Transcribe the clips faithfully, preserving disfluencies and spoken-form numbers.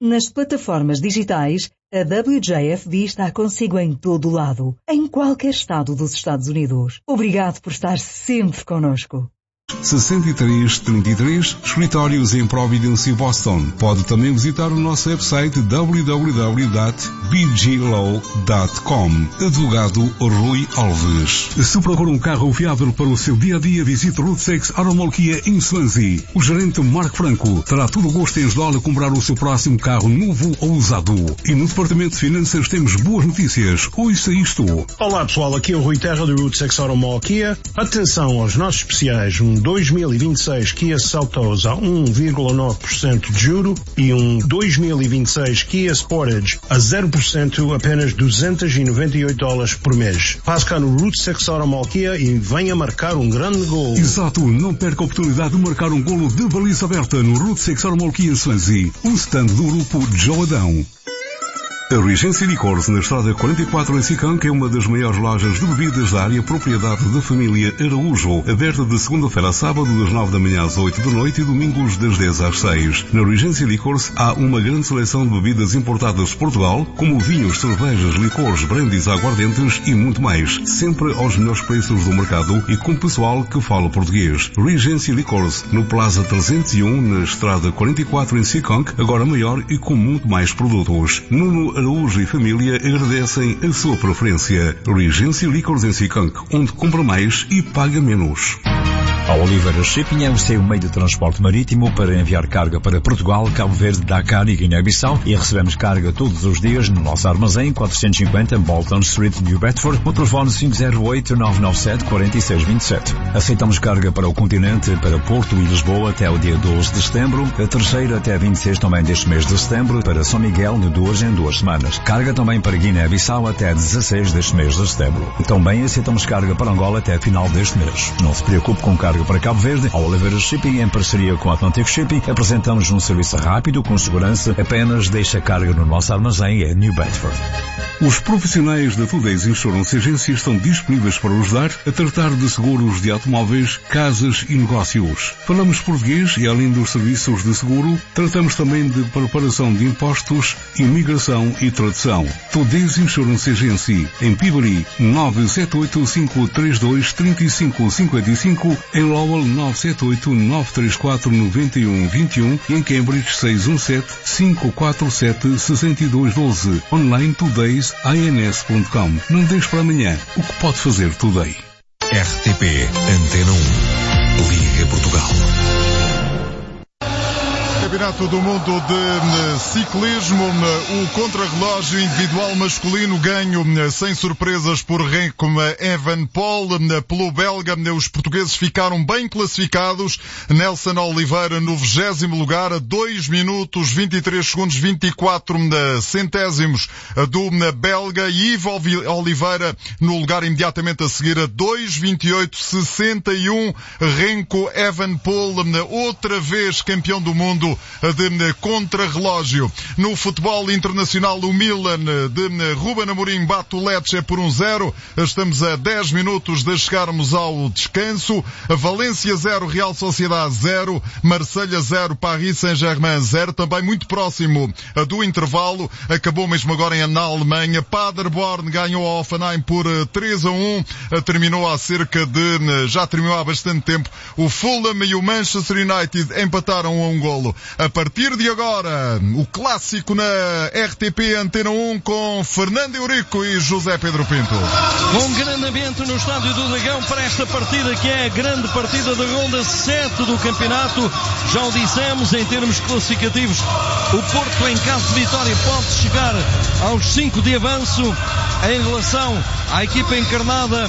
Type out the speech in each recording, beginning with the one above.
Nas plataformas digitais, a W J F B está consigo em todo o lado, em qualquer estado dos Estados Unidos. Obrigado por estar sempre connosco. sessenta e três trinta e três, escritórios em Providence e Boston. Pode também visitar o nosso website w w w ponto b g law ponto com. Advogado Rui Alves. Se procura um carro fiável para o seu dia-a-dia, visite Route seis Automall Kia em Swansea. O gerente Marco Franco terá todo o gosto em ajudá-lo a comprar o seu próximo carro novo ou usado. E no Departamento de Finanças temos boas notícias. Ouça isto. Olá pessoal, aqui é o Rui Terra do Route seis Automall Kia. Atenção aos nossos especiais. Um dois mil e vinte e seis Kia Seltos a um vírgula nove por cento de juro e um dois mil e vinte e seis Kia Sportage a zero por cento apenas duzentos e noventa e oito dólares por mês. Passe cá no Route seis Automall Kia e venha marcar um grande golo. Exato, não perca a oportunidade de marcar um golo de baliza aberta no Route seis Automall Kia Swansea, um stand do grupo Joe Adão. A Regency Licores, na estrada quarenta e quatro em Sicanca, é uma das maiores lojas de bebidas da área propriedade da família Araújo, aberta de segunda-feira a sábado das nove da manhã às oito da noite e domingos das dez às seis. Na Regency Licores há uma grande seleção de bebidas importadas de Portugal, como vinhos, cervejas, licores, brandies, aguardentes e muito mais, sempre aos melhores preços do mercado e com pessoal que fala português. Regency Licores, no Plaza trezentos e um, na estrada quarenta e quatro em Sicanca, agora maior e com muito mais produtos. Nuno Araújo e família agradecem a sua preferência. Regency Licores em Sicanca, onde compra mais e paga menos. A Oliveira Shipping é o seu meio de transporte marítimo para enviar carga para Portugal, Cabo Verde, Dakar e Guiné-Bissau, e recebemos carga todos os dias no nosso armazém quatrocentos e cinquenta Bolton Street, New Bedford, no telefone cinco zero oito, nove nove sete, quatro seis dois sete. Aceitamos carga para o continente, para Porto e Lisboa até o dia doze de setembro, a terceira até vinte e seis também deste mês de setembro, para São Miguel de duas em duas semanas. Carga também para Guiné-Bissau até dezasseis deste mês de setembro. Também aceitamos carga para Angola até final deste mês. Não se preocupe com carga para Cabo Verde. A Oliveira Shipping, em parceria com a Atlantic Shipping, apresentamos um serviço rápido, com segurança. Apenas deixe a carga no nosso armazém em New Bedford. Os profissionais da Today's Insurance Agency estão disponíveis para ajudar a tratar de seguros de automóveis, casas e negócios. Falamos português e, além dos serviços de seguro, tratamos também de preparação de impostos, imigração e tradução. Today's Insurance Agency, em Peabody, nove sete oito, cinco três dois, três cinco cinco cinco, em Lowell nove sete oito, nove três quatro, nove um dois um e em Cambridge seis um sete, cinco quatro sete, seis dois um dois. Online todays ins ponto com. Não deixe para amanhã o que pode fazer today. R T P Antena um. Liga Portugal. Campeonato do Mundo de Ciclismo, o contrarrelógio individual masculino ganho sem surpresas por Renko Evenepoel, pelo belga. Os portugueses ficaram bem classificados. Nelson Oliveira no vigésimo lugar, a dois minutos, vinte e três segundos, vinte e quatro centésimos do belga, e Ivo Oliveira no lugar imediatamente a seguir, a dois vinte e oito, sessenta e um. Renko Evenepoel, outra vez campeão do mundo de contrarrelógio. No futebol internacional, o Milan de Ruben Amorim bate o Lecce por um zero. Estamos a dez minutos de chegarmos ao descanso. Valência zero, Real Sociedade zero, Marselha zero, Paris Saint-Germain zero. Também muito próximo do intervalo. Acabou mesmo agora na Alemanha. Paderborn ganhou a Hoffenheim por três a um. Terminou há cerca de, já terminou há bastante tempo. O Fulham e o Manchester United empataram a um golo. A partir de agora, o clássico na R T P Antena um com Fernando Eurico e José Pedro Pinto. Com grande ambiente no Estádio do Dragão para esta partida, que é a grande partida da ronda sete do campeonato. Já o dissemos, em termos classificativos, o Porto, em caso de vitória, pode chegar aos cinco de avanço. Em relação à equipa encarnada,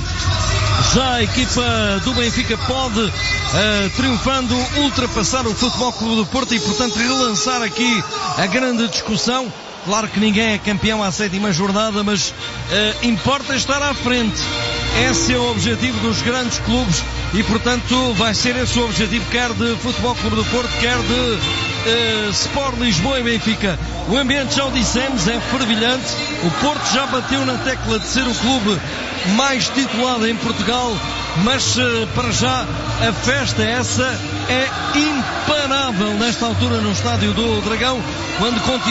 já a equipa do Benfica pode, uh, triunfando, ultrapassar o Futebol Clube do Porto e, portanto, relançar aqui a grande discussão. Claro que ninguém é campeão à sétima jornada, mas uh, importa estar à frente. Esse é o objetivo dos grandes clubes e, portanto, vai ser esse o objetivo, quer de Futebol Clube do Porto, quer de uh, Sport Lisboa e Benfica. O ambiente, já o dissemos, é fervilhante. O Porto já bateu na tecla de ser o clube mais titulado em Portugal, mas uh, para já a festa essa é imparável nesta altura no Estádio do Dragão, quando continua